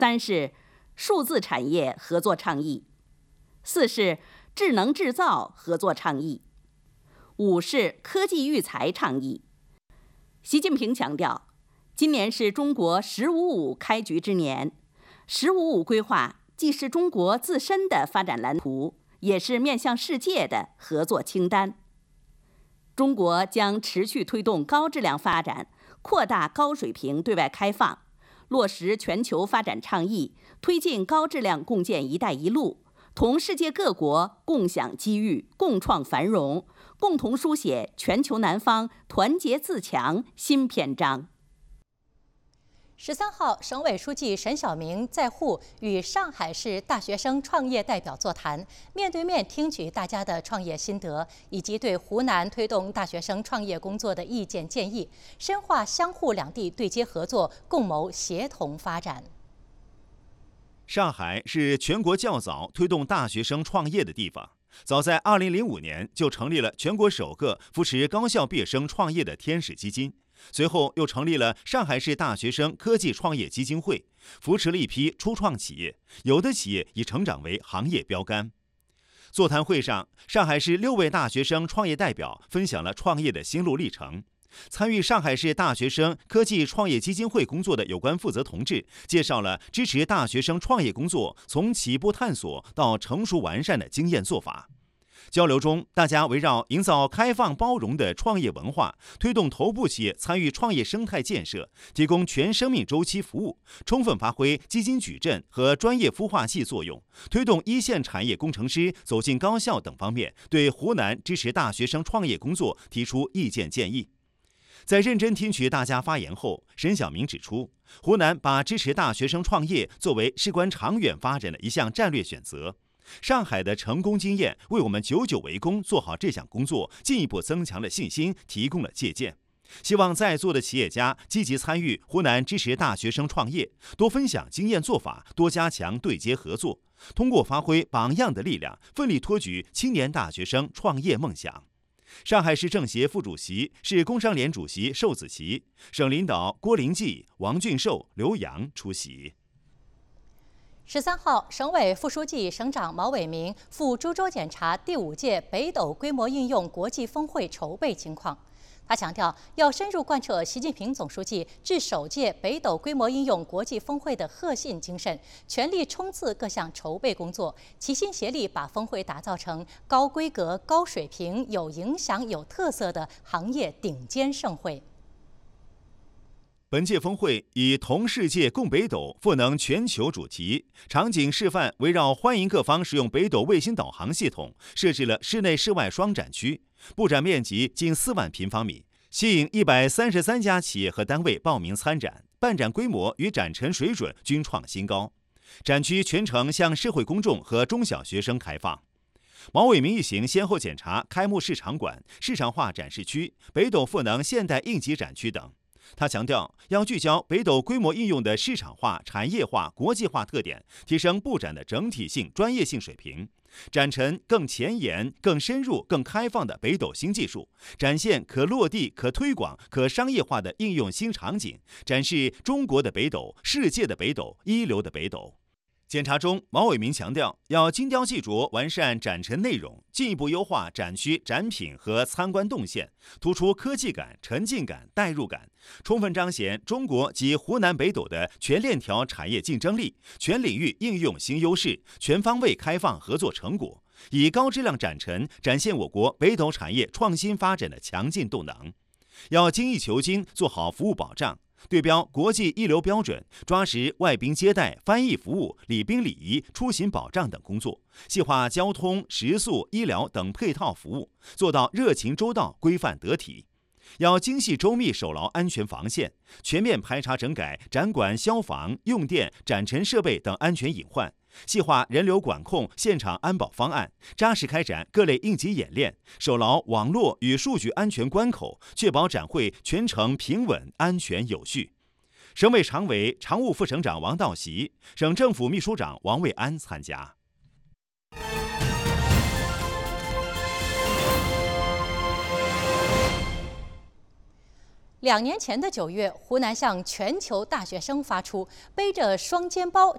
3是数字产业合作倡议，4是智能制造合作倡议，5是科技育才倡议。习近平强调，今年是中国“十五五”开局之年，“十五五”规划既是中国自身的发展蓝图，也是面向世界的合作清单。中国将持续推动高质量发展，扩大高水平对外开放，落实全球发展倡议，推进高质量共建“一带一路”，同世界各国共享机遇、共创繁荣，共同书写全球南方团结自强新篇章。 13号，省委书记沈晓明在沪与上海市大学生创业代表座谈，面对面听取大家的创业心得，以及对湖南推动大学生创业工作的意见建议，深化湘沪两地对接合作，共谋协同发展。 上海是全国较早推动大学生创业的地方，早在2005年就成立了全国首个扶持高校毕业生创业的天使基金。随后又成立了上海市大学生科技创业基金会，扶持了一批初创企业，有的企业已成长为行业标杆。座谈会上，上海市6位大学生创业代表分享了创业的心路历程。参与上海市大学生科技创业基金会工作的有关负责同志介绍了支持大学生创业工作从起步探索到成熟完善的经验做法。交流中，大家围绕营造开放包容的创业文化，推动头部企业参与创业生态建设，提供全生命周期服务，充分发挥基金矩阵和专业孵化器作用，推动一线产业工程师走进高校等方面，对湖南支持大学生创业工作提出意见建议。在认真听取大家发言后，沈晓明指出，湖南把支持大学生创业作为事关长远发展的一项战略选择。上海的成功经验为我们久久为功做好这项工作进一步增强了信心，提供了借鉴。希望在座的企业家积极参与湖南支持大学生创业，多分享经验做法，多加强对接合作，通过发挥榜样的力量，奋力托举青年大学生创业梦想。上海市政协副主席、市工商联主席寿子琪，省领导郭林记、王俊寿、刘洋出席。 13号，省委副书记、省长毛伟明赴株洲检查第5届北斗规模应用国际峰会筹备情况。他强调，要深入贯彻习近平总书记致首届北斗规模应用国际峰会的核心精神，全力冲刺各项筹备工作，齐心协力把峰会打造成高规格、高水平、有影响、有特色的行业顶尖盛会。 本届峰会以同世界共北斗赋能全球主题，场景示范围绕欢迎各方使用北斗卫星导航系统，设置了室内室外双展区，布展面积近4万平方米，吸引133家企业和单位报名参展，办展规模与展陈水准均创新高。展区全程向社会公众和中小学生开放。毛伟明一行先后检查开幕式场馆、市场化展示区、北斗赋能现代应急展区等。他强调，要聚焦北斗规模应用的市场化、产业化、国际化特点，提升布展的整体性、专业性水平，展陈更前沿、更深入、更开放的北斗新技术，展现可落地、可推广、可商业化的应用新场景，展示中国的北斗、世界的北斗、一流的北斗。检查中，毛伟明强调，要精雕细琢完善展陈内容，进一步优化展区展品和参观动线，突出科技感、沉浸感、代入感，充分彰显中国及湖南北斗的全链条产业竞争力、全领域应用新优势、全方位开放合作成果，以高质量展陈展现我国北斗产业创新发展的强劲动能。要精益求精，做好服务保障，对标国际一流标准，抓实外宾接待、翻译服务、礼宾礼仪、出行保障等工作，细化交通、食宿、医疗等配套服务，做到热情周到、规范得体。要精细周密守牢安全防线，全面排查整改展馆消防、用电、展陈设备等安全隐患，细化人流管控、现场安保方案，扎实开展各类应急演练，守牢网络与数据安全关口，确保展会全程平稳、安全有序。省委常委、常务副省长王道习、省政府秘书长王卫安参加。 2年前的9月，湖南向全球大学生发出背着双肩包